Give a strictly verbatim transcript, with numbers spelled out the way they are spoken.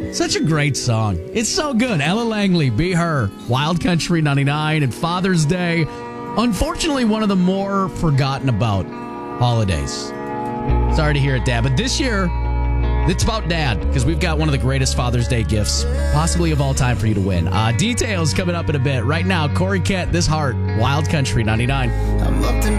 Such a great song. It's so good. Ella Langley, Be Her, Wild Country ninety-nine, and Father's Day. Unfortunately, one of the more forgotten about holidays. Sorry to hear it, Dad. But this year, it's about Dad, because we've got one of the greatest Father's Day gifts, possibly of all time, for you to win. Uh, details coming up in a bit. Right now, Corey Kent, This Heart, Wild Country ninety-nine. I'm locked in